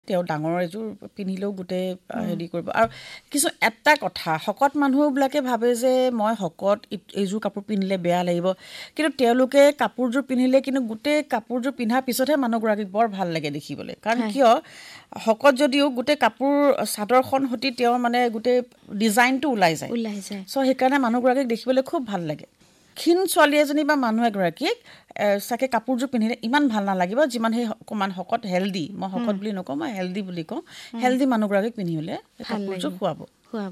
তেওঁ ডাঙৰ এযোৰ পিন্ধিলেও গোটেই হেৰি কৰিব আৰু কিছু এটা কথা শকত মানুহবিলাকে ভাবে যে মই শকত এইযোৰ কাপোৰ পিন্ধিলে বেয়া লাগিব কিন্তু তেওঁলোকে কাপোৰযোৰ পিন্ধিলে কিন্তু গোটেই কাপোৰযোৰ পিন্ধাৰ পিছতহে মানুহগৰাকীক বৰ ভাল লাগে দেখিবলৈ কাৰণ কিয় শকত যদিও গোটেই কাপোৰ চাদৰখন সতি তেওঁ মানে গোটেই ডিজাইনটো ওলাই যায় চ' সেইকাৰণে মানুহগৰাকীক দেখিবলৈ খুব ভাল লাগে ক্ষীণ ছোৱালী এজনী বা মানুহ এগৰাকীক চাগে কাপোৰযোৰ পিন্ধিলে ইমান ভাল নালাগিব যিমান সেই অকণমান শকত হেল্ডি মই শকত বুলি নকওঁ মই হেল্ডি বুলি কওঁ হেল্ডি মানুহগৰাকীক পিন্ধিলে কাপোৰযোৰ খুৱাব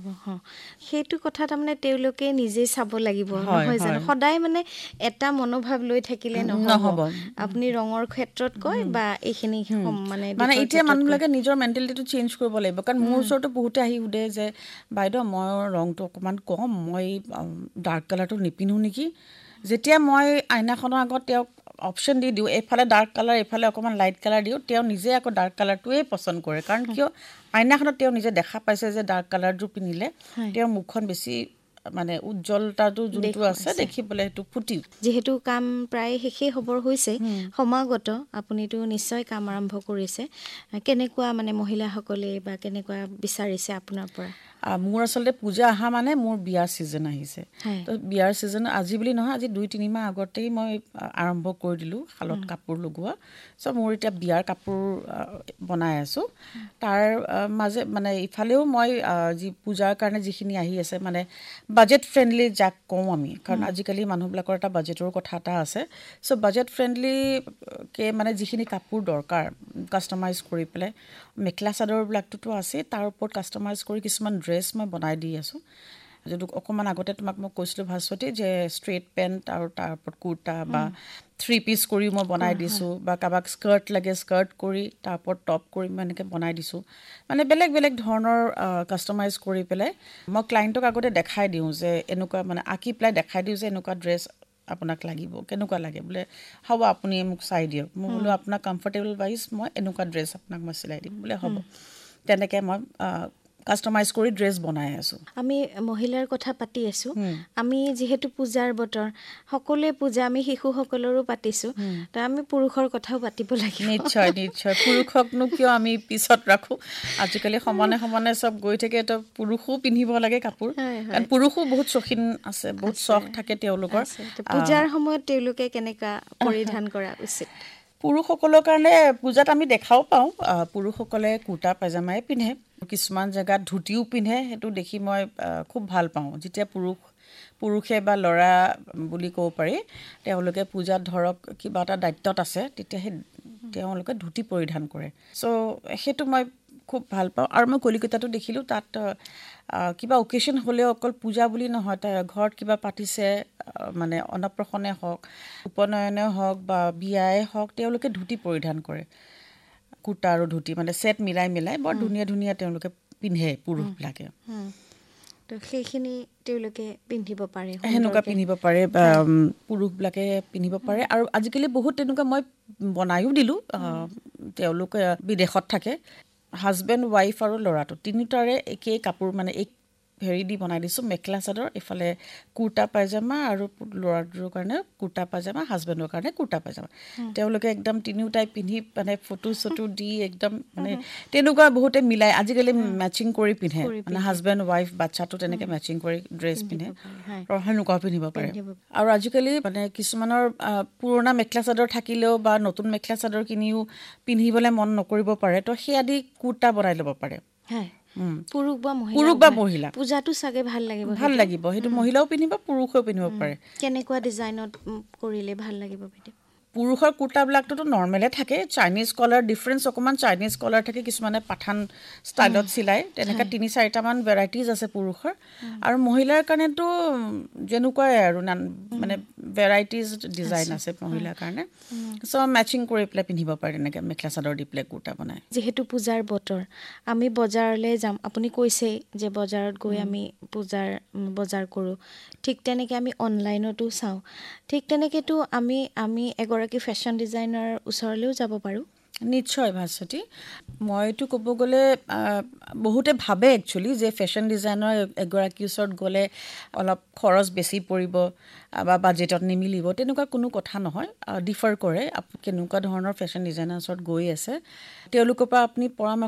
সেইটো কথা তাৰমানে তেওঁলোকে নিজে চাব লাগিব নহয় জানো সদায় মানে এটা মনোভাৱ লৈ থাকিলে নহ'ব আপুনি ৰঙৰ ক্ষেত্ৰত কয় বা এইখিনি মানে এতিয়া মানুহবিলাকে নিজৰ মেণ্টেলিটিটো চেঞ্জ কৰিব লাগিব কাৰণ মোৰ ওচৰতো বহুতে আহি সুধে যে বাইদেউ মই ৰংটো অকণমান কম মই ডাৰ্ক কালাৰটো নিপিন্ধো নেকি যেতিয়া মই আইনাখনৰ আগত তেওঁক অপশ্যন দি দিওঁ এইফালে ডাৰ্ক কালাৰ এইফালে অকণমান লাইট কালাৰ দিওঁ তেওঁ নিজে আকৌ ডাৰ্ক কালাৰটোৱেই পচন্দ কৰে কাৰণ কিয় আইনাখনত তেওঁ নিজে দেখা পাইছে যে ডাৰ্ক কালাৰযোৰ পিন্ধিলে তেওঁৰ মুখখন বেছি মানে উজ্জ্বলতাটো যোনটো আছে দেখিবলৈ সেইটো ফুটি যিহেতু কাম প্ৰায় শেষেই হ'বৰ হৈছে সমাগত আপুনিতো নিশ্চয় কাম আৰম্ভ কৰিছে কেনেকুৱা মানে মহিলাসকলে বা কেনেকুৱা বিচাৰিছে আপোনাৰ পৰা মোৰ আচলতে পূজা অহা মানে মোৰ বিয়াৰ ছিজন আহিছে তো বিয়াৰ ছিজন আজি বুলি নহয় আজি 2-3 মাহ আগতেই মই আৰম্ভ কৰি দিলোঁ শালত কাপোৰ লগোৱা চ' মোৰ এতিয়া বিয়াৰ কাপোৰ বনাই আছোঁ তাৰ মাজে মানে ইফালেও মই যি পূজাৰ কাৰণে যিখিনি আহি আছে মানে বাজেট ফ্ৰেণ্ডলি যাক কওঁ আমি কাৰণ আজিকালি মানুহবিলাকৰ এটা বাজেটৰ কথা এটা আছে চ' বাজেট ফ্ৰেণ্ডলিকে মানে যিখিনি কাপোৰ দৰকাৰ কাষ্টমাইজ কৰি পেলাই মেখেলা চাদৰবিলাকটোতো আছে তাৰ ওপৰত কাষ্টমাইজ কৰি কিছুমান ড্ৰেছ মই বনাই দি আছোঁ যিটো অকণমান আগতে তোমাক মই কৈছিলোঁ ভাস্বতী যে ষ্ট্ৰেইট পেণ্ট আৰু তাৰ ওপৰত কুৰ্তা বা 3 পিচ কৰি মই বনাই দিছোঁ বা কাৰোবাক স্কাৰ্ট লাগে স্কাৰ্ট কৰি তাৰ ওপৰত টপ কৰি মই এনেকৈ বনাই দিছোঁ মানে বেলেগ বেলেগ ধৰণৰ কাষ্টমাইজ কৰি পেলাই মই ক্লাইণ্টক আগতে দেখাই দিওঁ যে এনেকুৱা মানে আঁকি পেলাই দেখাই দিওঁ যে এনেকুৱা ড্ৰেছ আপোনাক লাগিব কেনেকুৱা লাগে বোলে হ'ব আপুনি মোক চাই দিয়ক মই বোলো আপোনাক কমফৰ্টেবল ৱাইজ মই এনেকুৱা ড্ৰেছ আপোনাক মই চিলাই দিম বোলে হ'ব তেনেকৈ মই কাষ্টমাইজ কৰি ড্ৰেছ বনাই আছোঁ আমি মহিলাৰ কথা পাতি আছোঁ আমি যিহেতু পূজাৰ বতৰ সকলোৱে পূজা আমি শিশুসকলৰো পাতিছোঁ তো আমি পুৰুষৰ কথাও পাতিব লাগিব নিশ্চয় নিশ্চয় পুৰুষকনো কিয় আমি পিছত ৰাখোঁ আজিকালি সমানে সমানে চব গৈ থাকে তো পুৰুষো পিন্ধিব লাগে কাপোৰ কাৰণ পুৰুষো বহুত চখিন আছে বহুত চখ থাকে তেওঁলোকৰ পূজাৰ সময়ত তেওঁলোকে কেনেকুৱা পৰিধান কৰা উচিত পুৰুষসকলৰ কাৰণে পূজাত আমি দেখাও পাওঁ পুৰুষসকলে কুৰ্তা পায়জামাই পিন্ধে কিছুমান জেগাত ধুতিও পিন্ধে সেইটো দেখি মই খুব ভাল পাওঁ যেতিয়া পুৰুষে বা ল'ৰা বুলি ক'ব পাৰি তেওঁলোকে পূজাত ধৰক কিবা এটা দায়িত্বত আছে তেতিয়া সেই তেওঁলোকে ধুতি পৰিধান কৰে চ' সেইটো মই খুব ভাল পাওঁ আৰু মই কলিকতাতো দেখিলোঁ তাত কিবা অকেশ্যন হ'লেও অকল পূজা বুলি নহয় তাৰ ঘৰত কিবা পাতিছে মানে অন্নপ্ৰসনে হওক উপনয়নে হওক বা বিয়াই হওক তেওঁলোকে ধুতি পৰিধান কৰে কুৰ্তা আৰু ধুতি মানে ছেট মিলাই বৰ ধুনীয়া ধুনীয়া তেওঁলোকে পিন্ধে পুৰুষবিলাকে তো সেইখিনি তেওঁলোকে পিন্ধিব পাৰে সেনেকুৱা পিন্ধিব পাৰে পুৰুষবিলাকে পিন্ধিব পাৰে আৰু আজিকালি বহুত তেনেকুৱা মই বনায়ো দিলোঁ তেওঁলোকে বিদেশত থাকে হাজবেণ্ড ৱাইফ আৰু ল'ৰাটো তিনিটাৰে একেই কাপোৰ মানে এক হেৰি দি বনাই দিছোঁ মেখেলা চাদৰ এইফালে কুৰ্তা পায়জামা আৰু ল'ৰাটোৰ কাৰণে কুৰ্তা পায়জামা হাজবেণ্ডৰ কাৰণে কুৰ্তা পায়জামা তেওঁলোকে একদম তিনিওটাই পিন্ধি মানে ফটো চটো দি একদম মানে তেনেকুৱা বহুতে মিলাই আজিকালি মেচিং কৰি পিন্ধে মানে হাজবেণ্ড ৱাইফ বাচ্চাটো তেনেকৈ মেচিং কৰি ড্ৰেছ পিন্ধে আৰু সেনেকুৱা পিন্ধিব পাৰে আৰু আজিকালি মানে কিছুমানৰ পুৰণা মেখেলা চাদৰ থাকিলেও বা নতুন মেখেলা চাদৰ কিনিও পিন্ধিবলৈ মন নকৰিব পাৰে তো সেয়া দি কুৰ্তা বনাই ল'ব পাৰে পুৰুষ বা মহিলা পূজাটো চাগে ভাল লাগিব সেইটো মহিলাও পিন্ধিব পুৰুষেও পিন্ধিব পাৰে কেনেকুৱা ডিজাইনত কৰিলে ভাল লাগিব বাইদেউ পুৰুষৰ কুৰ্তাবিলাকটোতো নৰ্মেলে থাকে চাইনিজ কলাৰ ডিফাৰেঞ্চ অকণমান চাইনিজ কলাৰ থাকে কিছুমানে পাঠান ষ্টাইলত চিলাই তেনেকৈ 3-4টামান ভেৰাইটিজ আছে পুৰুষৰ আৰু মহিলাৰ কাৰণেতো যেনেকুৱাই আৰু মানে ভেৰাইটিজ ডিজাইন আছে মহিলাৰ কাৰণে চ' মেচিং কৰি পেলাই পিন্ধিব পাৰে তেনেকৈ মেখেলা চাদৰ দি পেলাই কুৰ্তা বনাই যিহেতু পূজাৰ বতৰ আমি বজাৰলৈ যাম আপুনি কৈছেই যে বজাৰত গৈ আমি বজাৰ কৰোঁ ঠিক তেনেকৈ আমি অনলাইনতো চাওঁ ঠিক তেনেকৈতো আমি এগৰাকী ফেশ্বন ডিজাইনাৰ ওচৰলৈও যাব পাৰোঁ নিশ্চয় ভাস্বতী মইতো ক'ব গ'লে বহুতে ভাবে একচুৱেলি যে ফেশ্বন ডিজাইনাৰ এগৰাকীৰ ওচৰত গ'লে অলপ খৰচ বেছি পৰিব বা বাজেটত নিমিলিব তেনেকুৱা কোনো কথা নহয় ডিফাৰ কৰে কেনেকুৱা ধৰণৰ ফেশ্বন ডিজাইনাৰ ওচৰত গৈ আছে তেওঁলোকৰ পৰা আপুনি পৰামৰ্শ